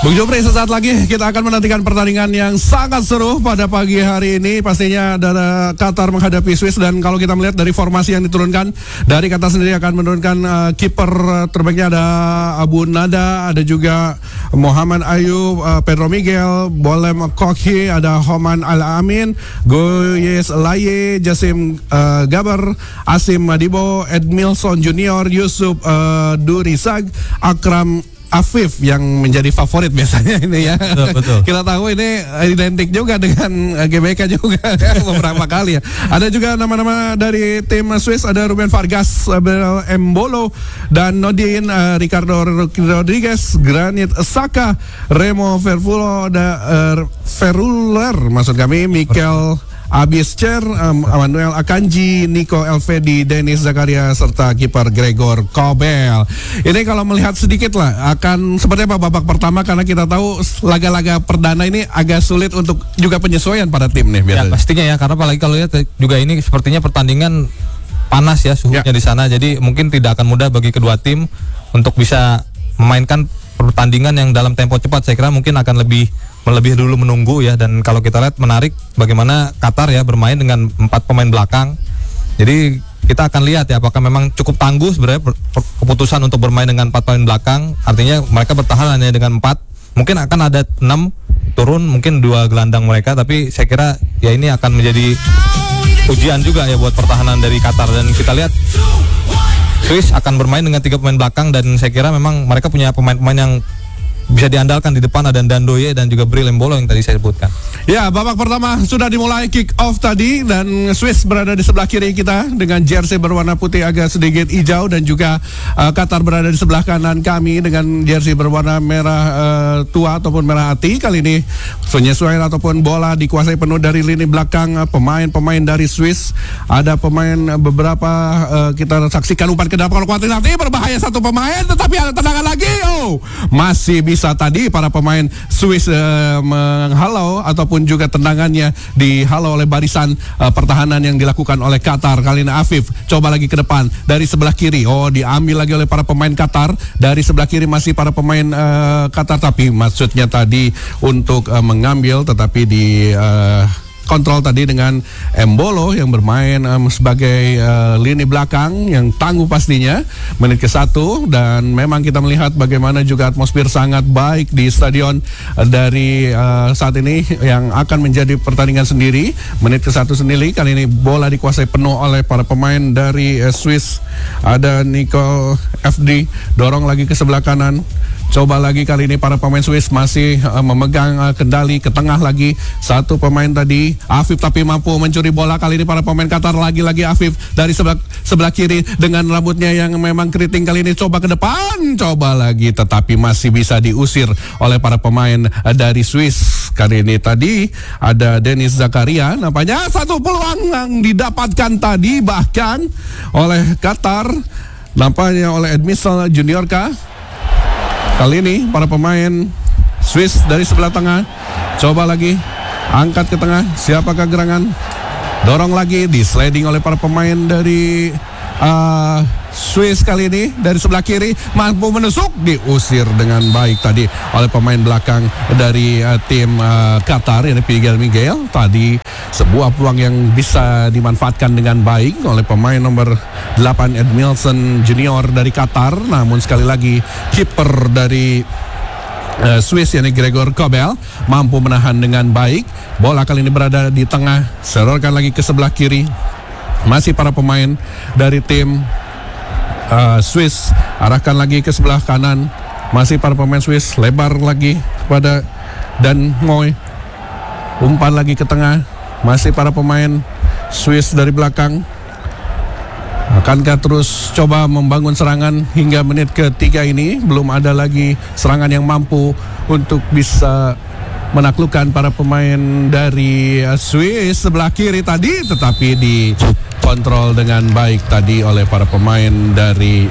Bung Jupri, sesaat lagi kita akan menantikan pertandingan yang sangat seru pada pagi hari ini. Pastinya ada Qatar menghadapi Swiss, dan kalau kita melihat dari formasi yang diturunkan, dari Qatar sendiri akan menurunkan kiper terbaiknya ada Abu Nada, ada juga Muhammad Ayub, Pedro Miguel, Bolem Kokhi, ada Homan Al-Amin, Goyes Laye, Jasim Gabar, Asim Madibo, Edmilson Junior, Yusuf Durisag, Akram Afif yang menjadi favorit biasanya ini ya. Betul. Kita tahu ini identik juga dengan GBK juga ya, beberapa kali ya. Ada juga nama-nama dari tim Swiss, ada Ruben Vargas, Abel Embolo, dan Nodin, Ricardo Rodriguez, Granit Xhaka, Remo Ferruler, maksud kami, Mikel Abischer, Manuel Akanji, Nico Elvedi, Dennis Zakaria, serta kiper Gregor Kobel. Ini kalau melihat sedikit lah, akan seperti apa babak pertama, karena kita tahu laga-laga perdana ini agak sulit untuk juga penyesuaian pada tim nih biasanya. Ya pastinya ya, karena apalagi kalau lihat juga ini sepertinya pertandingan panas ya suhunya di sana, jadi mungkin tidak akan mudah bagi kedua tim untuk bisa memainkan pertandingan yang dalam tempo cepat. Saya kira mungkin akan lebih dulu menunggu ya. Dan kalau kita lihat menarik bagaimana Qatar ya bermain dengan 4 pemain belakang. Jadi kita akan lihat ya apakah memang cukup tangguh sebenarnya keputusan untuk bermain dengan 4 pemain belakang. Artinya mereka bertahan hanya dengan 4. Mungkin akan ada 6 turun, mungkin 2 gelandang mereka, tapi saya kira ya ini akan menjadi ujian juga ya buat pertahanan dari Qatar. Dan kita lihat Swiss akan bermain dengan 3 pemain belakang, dan saya kira memang mereka punya pemain-pemain yang bisa diandalkan di depan, ada Dandoye dan juga Bril Embolo yang tadi saya sebutkan. Ya, babak pertama sudah dimulai, kick off tadi, dan Swiss berada di sebelah kiri kita dengan jersey berwarna putih agak sedikit hijau, dan juga Qatar berada di sebelah kanan kami dengan jersey berwarna merah tua ataupun merah hati. Kali ini penyesuaian ataupun bola dikuasai penuh dari lini belakang pemain-pemain dari Swiss. Ada pemain beberapa kita saksikan umpan ke depan, kuatir nanti berbahaya satu pemain, tetapi ada tendangan lagi. Masih bisa tadi para pemain Swiss menghalau ataupun juga tendangannya dihalau oleh barisan pertahanan yang dilakukan oleh Qatar. Kali ini Afif coba lagi ke depan dari sebelah kiri. Diambil lagi oleh para pemain Qatar. Dari sebelah kiri masih para pemain Qatar, tapi maksudnya tadi untuk mengambil, tetapi di kontrol tadi dengan Embolo yang bermain sebagai lini belakang yang tangguh pastinya. Menit ke-1, dan memang kita melihat bagaimana juga atmosfer sangat baik di stadion dari saat ini yang akan menjadi pertandingan sendiri. Menit ke-1 sendiri, kali ini bola dikuasai penuh oleh para pemain dari Swiss. Ada Nico FD, dorong lagi ke sebelah kanan. Coba lagi, kali ini para pemain Swiss masih memegang kendali ke tengah lagi. Satu pemain tadi Afif, tapi mampu mencuri bola. Kali ini para pemain Qatar lagi-lagi Afif dari sebelah kiri dengan rambutnya yang memang keriting. Kali ini coba ke depan, coba lagi, tetapi masih bisa diusir oleh para pemain dari Swiss. Kali ini tadi ada Dennis Zakaria, nampaknya satu peluang yang didapatkan tadi bahkan oleh Qatar, nampaknya oleh Edmilson Junior kah? Kali ini para pemain Swiss dari sebelah tengah coba lagi angkat ke tengah. Siapakah gerangan? Dorong lagi, di sliding oleh para pemain dari Swiss. Kali ini dari sebelah kiri mampu menusuk, diusir dengan baik tadi oleh pemain belakang dari tim Qatar, ini Miguel. Tadi sebuah peluang yang bisa dimanfaatkan dengan baik oleh pemain nomor 8 Edmilson Junior dari Qatar. Namun sekali lagi kiper dari Swiss, yakni Gregor Kobel, mampu menahan dengan baik. Bola kali ini berada di tengah, serorkan lagi ke sebelah kiri. Masih para pemain dari tim Swiss, arahkan lagi ke sebelah kanan. Masih para pemain Swiss, lebar lagi kepada Dan Moy, umpan lagi ke tengah. Masih para pemain Swiss dari belakang. Akankah terus coba membangun serangan hingga menit ke-3 ini? Belum ada lagi serangan yang mampu untuk bisa menaklukkan para pemain dari Swiss sebelah kiri tadi, tetapi dikontrol dengan baik tadi oleh para pemain dari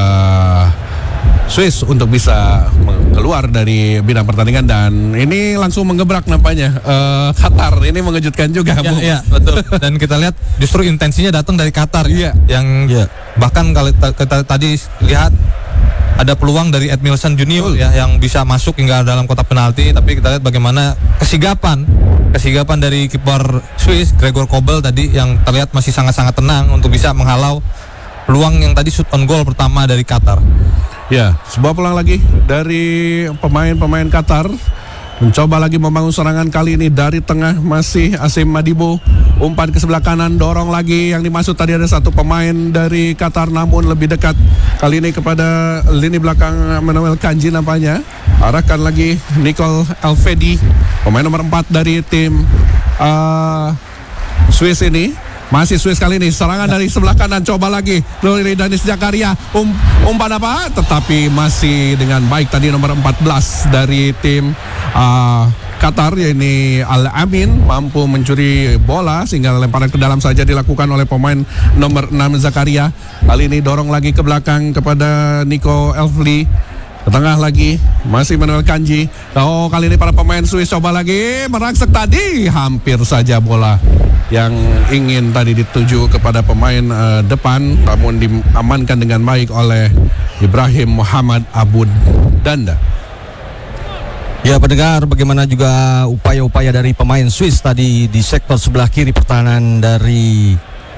Swiss untuk bisa keluar dari bidang pertandingan. Dan ini langsung menggebrak nampaknya Qatar. Ini mengejutkan juga. Ya, betul. Dan kita lihat justru intensinya datang dari Qatar. Iya. Yang bahkan kalau kita tadi lihat ada peluang dari Edmilson Junior ya yang bisa masuk hingga dalam kotak penalti, tapi kita lihat bagaimana kesigapan dari kiper Swiss Gregor Kobel tadi yang terlihat masih sangat-sangat tenang untuk bisa menghalau peluang yang tadi shoot on goal pertama dari Qatar. Ya, sebuah peluang lagi dari pemain-pemain Qatar. Mencoba lagi membangun serangan, kali ini dari tengah masih Asim Madibo. Umpan ke sebelah kanan, dorong lagi. Yang dimaksud tadi ada satu pemain dari Qatar namun lebih dekat. Kali ini kepada lini belakang Manuel Kanji nampaknya. Arahkan lagi Nicole Elvedi, pemain nomor 4 dari tim Swiss ini. Masih Swiss kali ini, serangan dari sebelah kanan, coba lagi dari Danis Zakaria, umpan apa? Tetapi masih dengan baik tadi nomor 14 dari tim Qatar, yakni Al-Amin, mampu mencuri bola sehingga lemparan ke dalam saja dilakukan oleh pemain nomor 6 Zakaria. Kali ini dorong lagi ke belakang kepada Nico Elfli. Ke tengah lagi masih Manuel Kanji. Oh, kali ini para pemain Swiss coba lagi merangsek tadi, hampir saja bola yang ingin tadi dituju kepada pemain depan namun diamankan dengan baik oleh Ibrahim Muhammad Abu Danda. Ya, pendengar, bagaimana juga upaya-upaya dari pemain Swiss tadi di sektor sebelah kiri pertahanan dari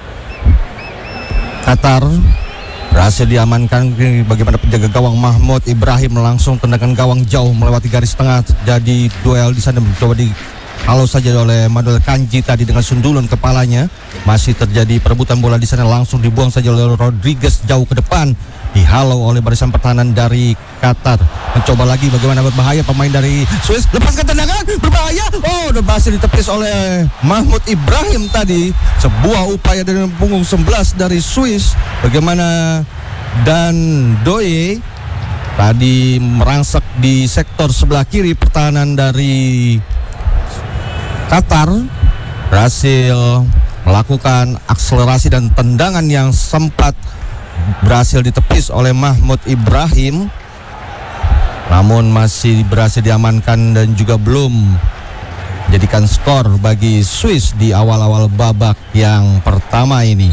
Qatar. Berhasil diamankan, bagaimana penjaga gawang Mahmud Ibrahim langsung tendangan gawang jauh melewati garis tengah. Jadi duel di sana mencoba dihalau saja oleh Manuel Kanji tadi dengan sundulan kepalanya. Masih terjadi perebutan bola di sana, langsung dibuang saja oleh Rodriguez jauh ke depan. Dihalau oleh barisan pertahanan dari Qatar. Mencoba lagi bagaimana berbahaya pemain dari Swiss. Lepaskan tendangan, berbahaya. Oh, dan berhasil ditepis oleh Mahmud Ibrahim tadi. Sebuah upaya dari punggung 11 dari Swiss. Bagaimana Dan Doye tadi merangsek di sektor sebelah kiri pertahanan dari Qatar. Berhasil melakukan akselerasi dan tendangan yang sempat berhasil ditepis oleh Mahmud Ibrahim, namun masih berhasil diamankan dan juga belum jadikan skor bagi Swiss di awal-awal babak yang pertama ini.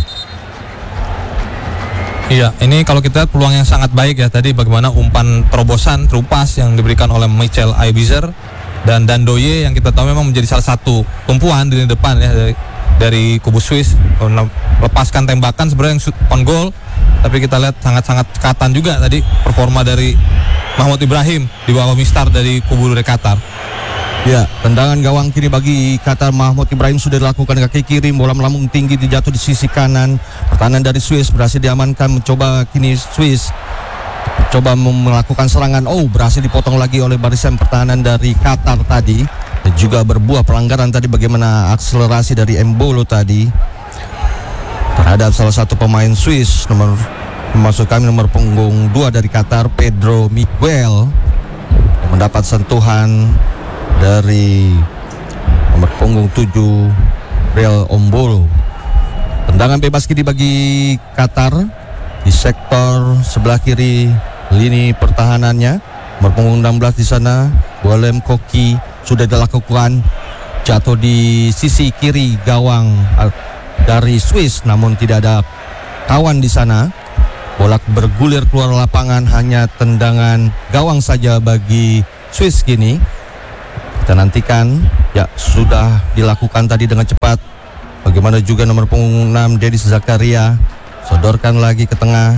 Iya, ini kalau kita lihat peluang yang sangat baik ya tadi, bagaimana umpan terobosan terupas yang diberikan oleh Michel Aibizer dan Dandoye yang kita tahu memang menjadi salah satu tumpuan di depan ya dari kubu Swiss, lepaskan tembakan sebenarnya yang shoot on goal. Tapi kita lihat sangat-sangat cekatan juga tadi performa dari Mahmud Ibrahim di bawah mistar dari kubu dari Qatar. Ya, tendangan gawang kiri bagi Qatar. Mahmud Ibrahim sudah dilakukan kaki kiri, bola melambung tinggi dijatuh di sisi kanan. Pertahanan dari Swiss berhasil diamankan, mencoba kini Swiss coba melakukan serangan. Oh, berhasil dipotong lagi oleh barisan pertahanan dari Qatar tadi. Dan juga berbuah pelanggaran tadi, bagaimana akselerasi dari Embolo tadi terhadap salah satu pemain Swiss maksud kami nomor punggung 2 dari Qatar, Pedro Miguel, yang mendapat sentuhan dari nomor punggung 7 Real Ombolo. Tendangan bebas kiri bagi Qatar di sektor sebelah kiri lini pertahanannya. Nomor punggung 16 di sana Golem Koki sudah dilakukan, jatuh di sisi kiri gawang dari Swiss, namun tidak ada kawan di sana. Bola bergulir keluar lapangan, hanya tendangan gawang saja bagi Swiss kini. Kita nantikan, ya sudah dilakukan tadi dengan cepat. Bagaimana juga nomor punggung 6 Denis Zakaria, sodorkan lagi ke tengah.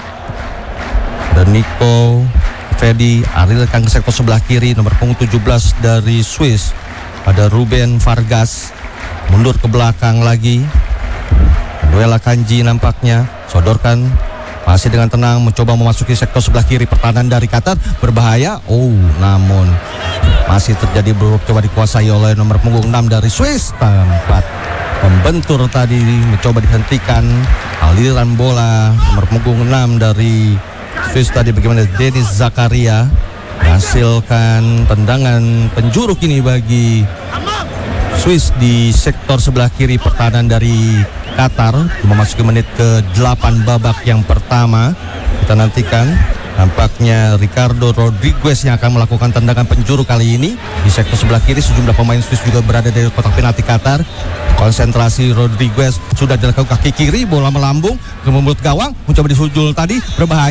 Dan Nico Fedi arilkan ke sektor sebelah kiri, nomor punggung 17 dari Swiss. Ada Ruben Vargas, mundur ke belakang lagi. Manuel Kanji nampaknya sodorkan, masih dengan tenang mencoba memasuki sektor sebelah kiri pertahanan dari Qatar. Berbahaya, oh namun masih terjadi coba dikuasai oleh nomor punggung 6 dari Swiss. Tempat membentur tadi mencoba dihentikan aliran bola nomor punggung 6 dari Swiss tadi. Bagaimana Denis Zakaria menghasilkan tendangan penjuru kini bagi Swiss di sektor sebelah kiri pertahanan dari Qatar. Memasuki menit ke-8 babak yang pertama. Kita nantikan, nampaknya Ricardo Rodriguez yang akan melakukan tendangan penjuru kali ini di sektor sebelah kiri. Sejumlah pemain Swiss juga berada di kotak penalti Qatar. Konsentrasi Rodriguez sudah dilakukan kaki kiri, bola melambung ke mulut gawang, mencoba disujul tadi, berbahaya.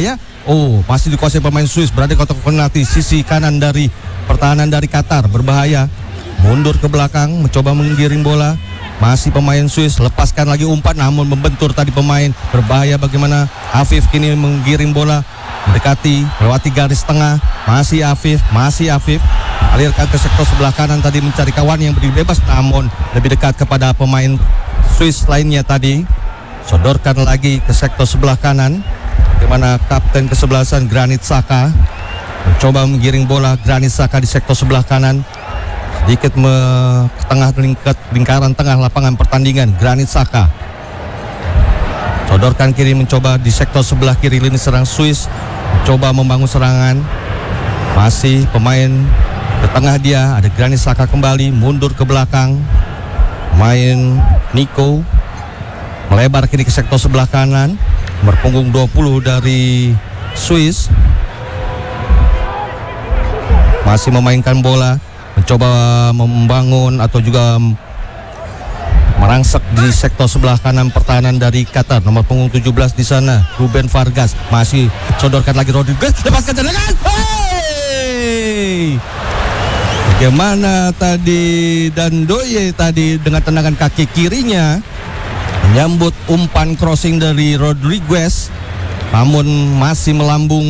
Oh, masih dikuasai pemain Swiss, berada di kotak penalti sisi kanan dari pertahanan dari Qatar, berbahaya. Mundur ke belakang, mencoba menggiring bola. Masih pemain Swiss, lepaskan lagi umpan namun membentur tadi pemain. Berbahaya bagaimana Afif kini menggiring bola, mendekati, melewati garis tengah. Masih Afif. Alirkan ke sektor sebelah kanan tadi mencari kawan yang berdiri bebas, namun lebih dekat kepada pemain Swiss lainnya tadi. Sodorkan lagi ke sektor sebelah kanan, di mana kapten kesebelasan Granit Xhaka mencoba menggiring bola. Granit Xhaka di sektor sebelah kanan, sedikit ke tengah lingkaran tengah lapangan pertandingan. Granit Xhaka sodorkan kiri, mencoba di sektor sebelah kiri lini serang Swiss, mencoba membangun serangan. Masih pemain ke tengah dia, ada Granit Xhaka kembali, mundur ke belakang. Main Nico melebar kiri ke sektor sebelah kanan, nomor punggung 20 dari Swiss. Masih memainkan bola, mencoba membangun atau juga merangsek di sektor sebelah kanan pertahanan dari Qatar. Nomor punggung 17 di sana, Ruben Vargas. Masih sodorkan lagi Rodriguez, lepaskan tendangan. Hey! Bagaimana tadi Dandoye tadi dengan tendangan kaki kirinya menyambut umpan crossing dari Rodriguez, namun masih melambung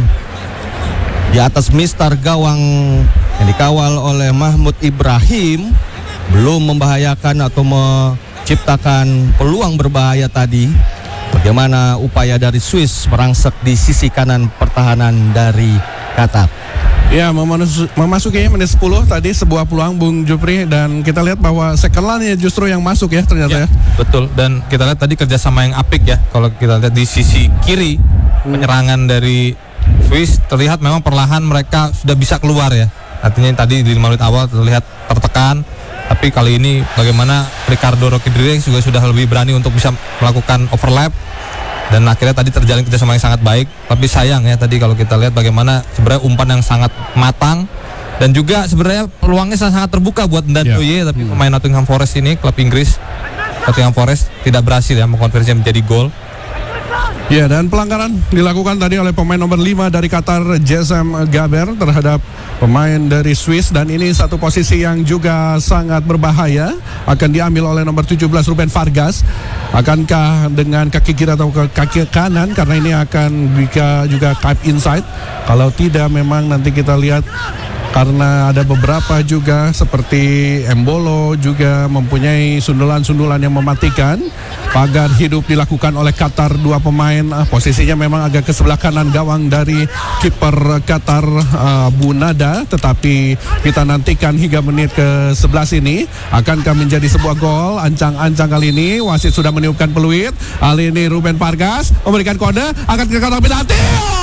di atas mistar gawang yang dikawal oleh Mahmud Ibrahim. Belum membahayakan atau menciptakan peluang berbahaya tadi. Bagaimana upaya dari Swiss merangsek di sisi kanan pertahanan dari Qatar. Ya, memasuki menit 10 tadi sebuah peluang Bung Jupri, dan kita lihat bahwa second line justru yang masuk ya ternyata ya. Betul, dan kita lihat tadi kerjasama yang apik ya. Kalau kita lihat di sisi kiri penyerangan dari Swiss terlihat memang perlahan mereka sudah bisa keluar ya. Artinya tadi di 5 menit awal terlihat tertekan, tapi kali ini bagaimana Ricardo Rodriguez juga sudah lebih berani untuk bisa melakukan overlap. Dan akhirnya tadi terjalin kerjasama yang sangat baik. Tapi sayang ya tadi kalau kita lihat bagaimana sebenarnya umpan yang sangat matang, dan juga sebenarnya peluangnya sangat terbuka buat Ndandoye, tapi pemain Nottingham Forest ini, klub Inggris Nottingham Forest, tidak berhasil ya mengkonversinya menjadi gol. Ya, dan pelanggaran dilakukan tadi oleh pemain nomor 5 dari Qatar, Jessam Gaber, terhadap pemain dari Swiss, dan ini satu posisi yang juga sangat berbahaya akan diambil oleh nomor 17 Ruben Vargas. Akankah dengan kaki kiri atau kaki kanan, karena ini akan bisa juga type inside. Kalau tidak memang nanti kita lihat, karena ada beberapa juga seperti Embolo juga mempunyai sundulan-sundulan yang mematikan. Pagar hidup dilakukan oleh Qatar, dua pemain, posisinya memang agak ke sebelah kanan gawang dari kiper Qatar, Bunada. Tetapi kita nantikan hingga menit ke-11 ini akankah menjadi sebuah gol. Ancang-ancang kali ini wasit sudah meniupkan peluit. Kali ini Ruben Vargas memberikan kode akan ke kotak penalti.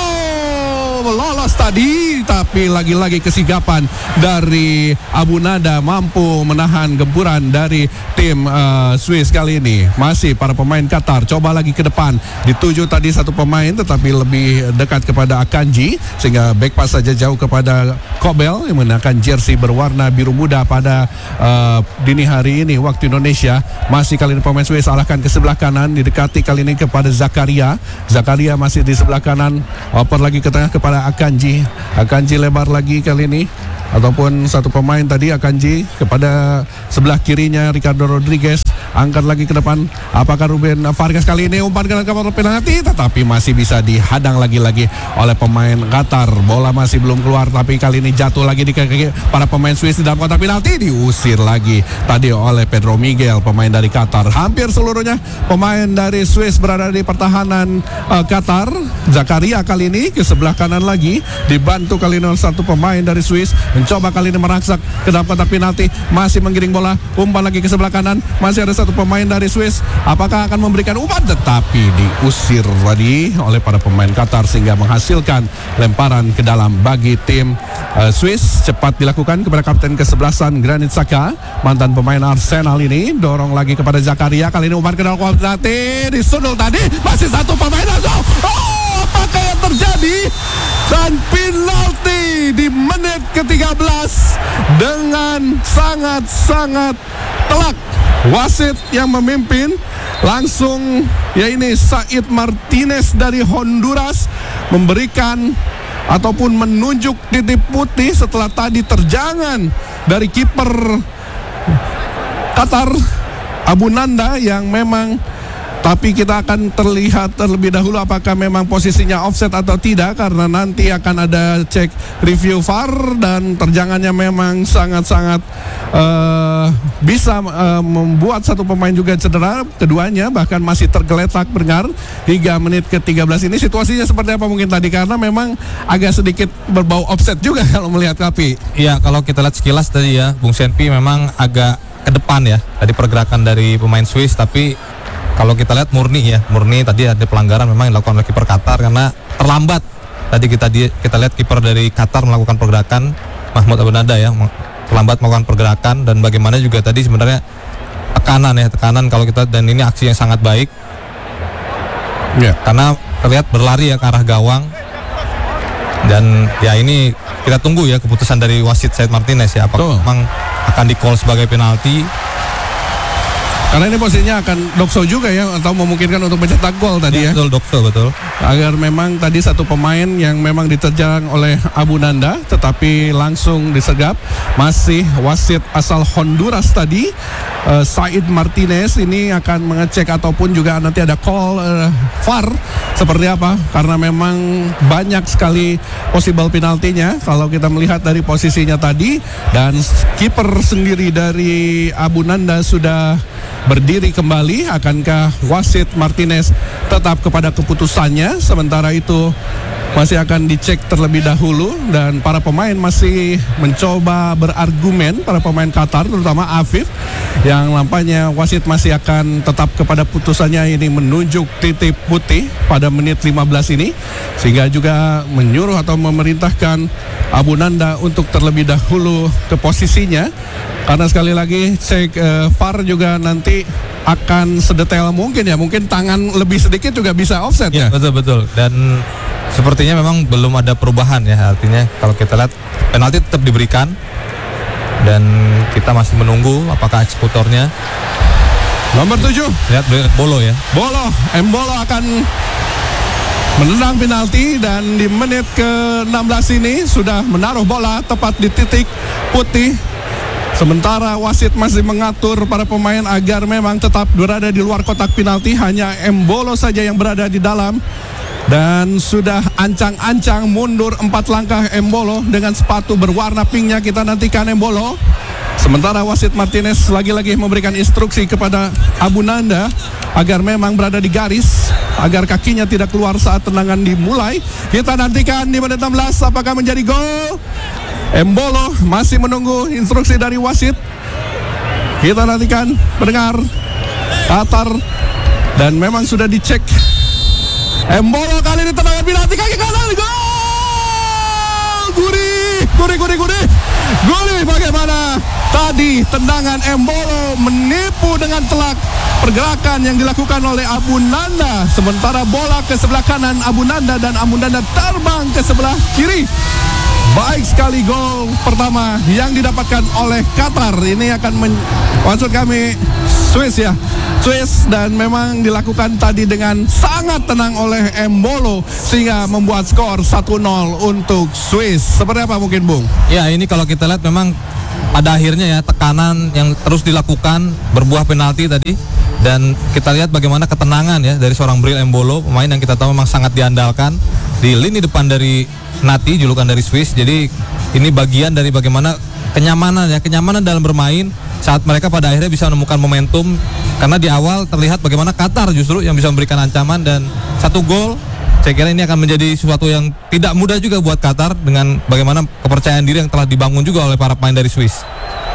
Lolos tadi, tapi lagi-lagi kesigapan dari Abu Nada mampu menahan gempuran dari tim Swiss kali ini. Masih para pemain Qatar coba lagi ke depan, dituju tadi satu pemain tetapi lebih dekat kepada Akanji, sehingga back pass saja jauh kepada Kobel yang mengenakan jersey berwarna biru muda pada dini hari ini waktu Indonesia. Masih kali ini pemain Swiss arahkan ke sebelah kanan, didekati kali ini kepada Zakaria. Zakaria masih di sebelah kanan, oper lagi ke tengah kepada Akanji. Akanji lebar lagi kali ini, ataupun satu pemain tadi Akanji kepada sebelah kirinya Ricardo Rodriguez, angkat lagi ke depan. Apakah Ruben Vargas kali ini umpan ke kotak penalti, tetapi masih bisa dihadang lagi-lagi oleh pemain Qatar. Bola masih belum keluar, tapi kali ini jatuh lagi di kaki para pemain Swiss di dalam kotak penalti, diusir lagi tadi oleh Pedro Miguel, pemain dari Qatar. Hampir seluruhnya pemain dari Swiss berada di pertahanan Qatar. Zakaria kali ini ke sebelah kanan lagi, dibantu kali ini satu pemain dari Swiss, mencoba kali ini merangsak ke dalam kotak penalti, masih menggiring bola, umpan lagi ke sebelah kanan, masih ada satu pemain dari Swiss. Apakah akan memberikan umpan, tetapi diusir tadi oleh para pemain Qatar sehingga menghasilkan lemparan ke dalam bagi tim Swiss. Cepat dilakukan kepada kapten kesebelasan Granit Xhaka, mantan pemain Arsenal ini, dorong lagi kepada Zakaria, kali ini umpan ke dalam kotak penalti, disundul tadi, masih satu pemain langsung. Apakah yang terjadi? Dan penalti di menit ke-13 dengan sangat-sangat telak. Wasit yang memimpin langsung, ya ini Said Martinez dari Honduras, memberikan ataupun menunjuk titik putih setelah tadi terjangan dari kiper Qatar Abu Nanda yang memang, tapi kita akan terlihat terlebih dahulu apakah memang posisinya offset atau tidak, karena nanti akan ada cek review VAR dan terjangannya memang sangat-sangat bisa membuat satu pemain juga cedera, keduanya bahkan masih tergeletak dengar hingga menit ke-13 ini. Situasinya seperti apa mungkin tadi, karena memang agak sedikit berbau offset juga kalau melihat Kapi. Iya, kalau kita lihat sekilas tadi ya, Bung Senpi memang agak ke depan ya tadi pergerakan dari pemain Swiss, tapi kalau kita lihat murni tadi ada pelanggaran memang yang dilakukan oleh kiper Qatar karena terlambat. Tadi kita lihat kiper dari Qatar melakukan pergerakan, Mahmoud Abu Nanda ya, terlambat melakukan pergerakan, dan bagaimana juga tadi sebenarnya tekanan kalau kita, dan ini aksi yang sangat baik karena terlihat berlari ya ke arah gawang, dan ya ini kita tunggu ya keputusan dari wasit Said Martinez ya, apakah memang akan di-call sebagai penalti. Karena ini posisinya akan dokso juga ya, atau memungkinkan untuk mencetak gol tadi ya. Betul, dokso, betul. Agar memang tadi satu pemain yang memang diterjang oleh Abu Nanda tetapi langsung disegap. Masih wasit asal Honduras tadi, Said Martinez ini akan mengecek ataupun juga nanti ada call VAR seperti apa, karena memang banyak sekali possible penaltinya kalau kita melihat dari posisinya tadi. Dan kiper sendiri dari Abu Nanda sudah berdiri kembali. Akankah wasit Martinez tetap kepada keputusannya? Sementara itu masih akan dicek terlebih dahulu, dan para pemain masih mencoba berargumen, para pemain Qatar terutama Afif, yang nampaknya wasit masih akan tetap kepada putusannya, ini menunjuk titik putih pada menit 15 ini, sehingga juga menyuruh atau memerintahkan Abu Nanda untuk terlebih dahulu ke posisinya. Karena sekali lagi cek VAR juga nanti akan sedetail mungkin ya, mungkin tangan lebih sedikit juga bisa offset ya. Betul, dan sepertinya memang belum ada perubahan ya, artinya kalau kita lihat penalti tetap diberikan dan kita masih menunggu apakah eksekutornya. Nomor 7 lihat Bolo ya, Embolo akan menendang penalti, dan di menit ke-16 ini sudah menaruh bola tepat di titik putih. Sementara wasit masih mengatur para pemain agar memang tetap berada di luar kotak penalti. Hanya Embolo saja yang berada di dalam, dan sudah ancang-ancang mundur 4 langkah Embolo dengan sepatu berwarna pinknya. Kita nantikan Embolo. Sementara wasit Martinez lagi-lagi memberikan instruksi kepada Abu Nanda agar memang berada di garis, agar kakinya tidak keluar saat tendangan dimulai. Kita nantikan di menit 16 apakah menjadi gol. Embolo masih menunggu instruksi dari wasit. Kita nantikan mendengar Qatar, dan memang sudah dicek. Embolo kali ini tendangan penalti kaki kanan, gol! Gurih bagaimana tadi tendangan Embolo menipu dengan telak pergerakan yang dilakukan oleh Abu Nanda. Sementara bola ke sebelah kanan Abu Nanda, dan Abu Nanda terbang ke sebelah kiri. Baik sekali gol pertama yang didapatkan oleh Qatar. Ini akan maksud kami Swiss ya, Swiss, dan memang dilakukan tadi dengan sangat tenang oleh Embolo sehingga membuat skor 1-0 untuk Swiss. Seperti apa mungkin Bung? Ya, ini kalau kita lihat memang pada akhirnya ya tekanan yang terus dilakukan berbuah penalti tadi, dan kita lihat bagaimana ketenangan ya dari seorang Bril Embolo, pemain yang kita tahu memang sangat diandalkan di lini depan dari Nati, julukan dari Swiss. Jadi ini bagian dari bagaimana kenyamanan dalam bermain saat mereka pada akhirnya bisa menemukan momentum, karena di awal terlihat bagaimana Qatar justru yang bisa memberikan ancaman, dan 1 gol saya kira ini akan menjadi sesuatu yang tidak mudah juga buat Qatar dengan bagaimana kepercayaan diri yang telah dibangun juga oleh para pemain dari Swiss.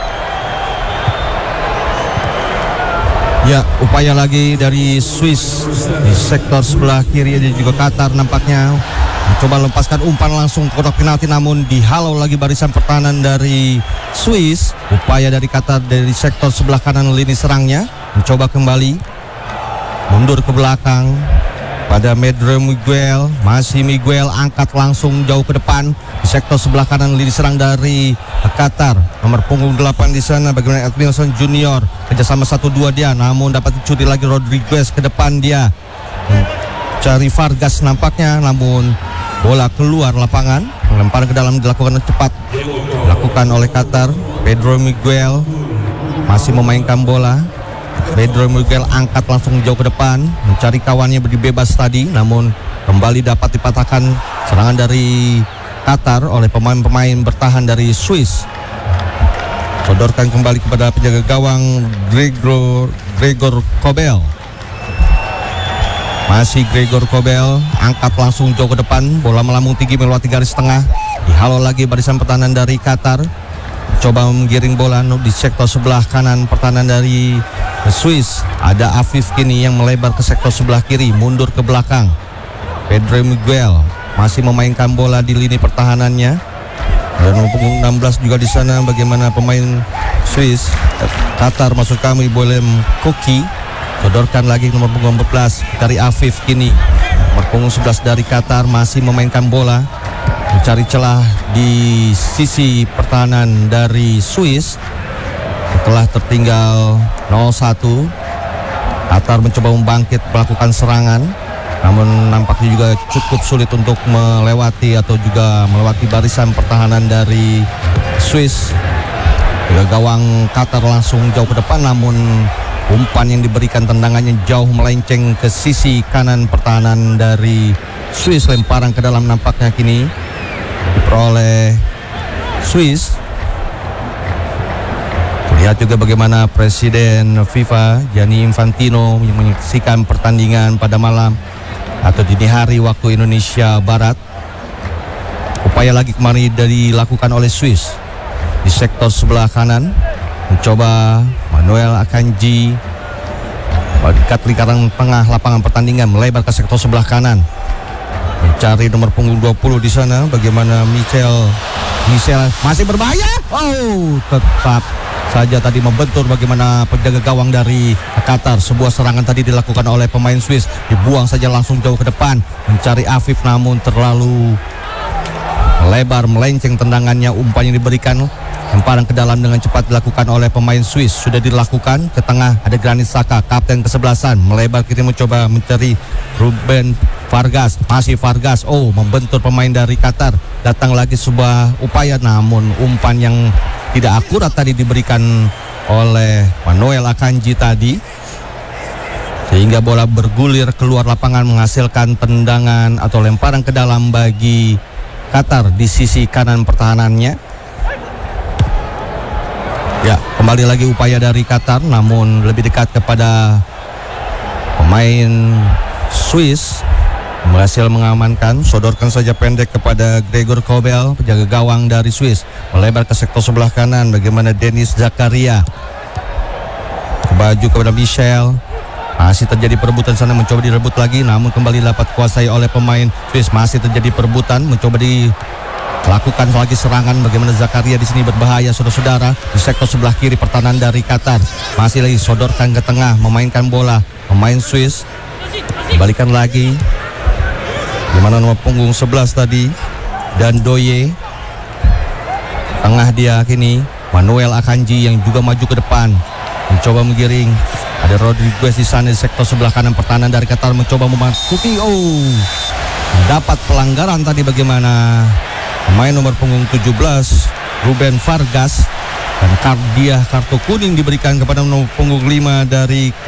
Ya, upaya lagi dari Swiss di sektor sebelah kiri, dan juga Qatar nampaknya mencoba lepaskan umpan langsung ke kotak penalti, namun dihalau lagi barisan pertahanan dari Swiss. Upaya dari Qatar dari sektor sebelah kanan lini serangnya, mencoba kembali mundur ke belakang pada Medre Miguel. Masih Miguel angkat langsung jauh ke depan di sektor sebelah kanan lini serang dari Qatar. Nomor punggung 8 di sana bagaimana Edmilson Junior, kerjasama 1-2 dia, namun dapat dicuti lagi Rodriguez ke depan dia. Cari Vargas nampaknya, namun Bola keluar lapangan, lemparan ke dalam dilakukan cepat, dilakukan oleh Qatar. Pedro Miguel masih memainkan bola. Pedro Miguel angkat langsung jauh ke depan, mencari kawannya bebas tadi, namun kembali dapat dipatahkan serangan dari Qatar oleh pemain-pemain bertahan dari Swiss. Sodorkan kembali kepada penjaga gawang Gregor Kobel. Masih Gregor Kobel, angkat langsung jauh ke depan, bola melambung tinggi melewati garis tengah, dihalau lagi barisan pertahanan dari Qatar. Coba menggiring bola di sektor sebelah kanan pertahanan dari Swiss. Ada Afif kini yang melebar ke sektor sebelah kiri, mundur ke belakang. Pedro Miguel masih memainkan bola di lini pertahanannya. Dan punggung 16 juga di sana, bagaimana pemain Swiss Qatar maksud kami, Bolem Koki. Sodorkan lagi nomor punggung 14 dari Afif kini. Nomor punggung 11 dari Qatar masih memainkan bola, mencari celah di sisi pertahanan dari Swiss. Setelah tertinggal 0-1, Qatar mencoba membangkit melakukan serangan, namun nampaknya juga cukup sulit untuk melewati barisan pertahanan dari Swiss. Gawang Qatar langsung jauh ke depan, namun umpan yang diberikan tendangannya jauh melenceng ke sisi kanan pertahanan dari Swiss. Lemparan ke dalam nampaknya kini diperoleh Swiss. Lihat juga bagaimana Presiden FIFA Gianni Infantino yang menyaksikan pertandingan pada malam atau dini hari waktu Indonesia Barat. Upaya lagi kemarin dilakukan oleh Swiss di sektor sebelah kanan, mencoba Manuel Akanji dekat lingkaran tengah lapangan pertandingan, melebar ke sektor sebelah kanan, mencari nomor punggung 20 di sana. Bagaimana Michel masih berbahaya. Tetap saja tadi membentur bagaimana penjaga gawang dari Qatar. Sebuah serangan tadi dilakukan oleh pemain Swiss, dibuang saja langsung jauh ke depan, mencari Afif, namun terlalu lebar melenceng tendangannya. Umpan yang diberikan, lemparan ke dalam dengan cepat dilakukan oleh pemain Swiss. Sudah dilakukan ke tengah, ada Granit Xhaka, kapten kesebelasan, melebar kiri mencoba mencari Ruben Vargas. Masih Vargas, membentur pemain dari Qatar. Datang lagi sebuah upaya, namun umpan yang tidak akurat tadi diberikan oleh Manuel Akanji tadi, sehingga bola bergulir keluar lapangan, menghasilkan tendangan atau lemparan ke dalam bagi Qatar di sisi kanan pertahanannya. Ya, kembali lagi upaya dari Qatar, namun lebih dekat kepada pemain Swiss, berhasil mengamankan. Sodorkan saja pendek kepada Gregor Kobel, penjaga gawang dari Swiss, melebar ke sektor sebelah kanan. Bagaimana Denis Zakaria, baju kepada Michel. Masih terjadi perebutan sana, mencoba direbut lagi, namun kembali dapat kuasai oleh pemain Swiss. Masih terjadi perebutan, mencoba dilakukan lagi serangan. Bagaimana Zakaria di sini berbahaya, saudara-saudara, di sektor sebelah kiri pertahanan dari Qatar. Masih lagi sodorkan ke tengah, memainkan bola pemain Swiss. Kembalikan lagi, gimana nomor punggung 11 tadi, dan Doye. Tengah dia kini Manuel Akanji yang juga maju ke depan, mencoba menggiring. Ada Rodriguez di sana di sektor sebelah kanan pertahanan dari Qatar, mencoba memasuki. Dapat pelanggaran tadi, bagaimana pemain nomor punggung 17 Ruben Vargas, dan kartu kuning diberikan kepada nomor punggung 5 dari